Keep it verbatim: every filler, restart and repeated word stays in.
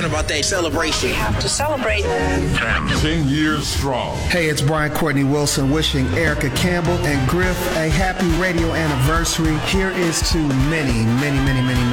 talking about that celebration. We have to celebrate. Ten. Ten years strong. Hey, it's Brian Courtney Wilson wishing Erica Campbell and Griff a happy radio anniversary. Here is to many, many, many, many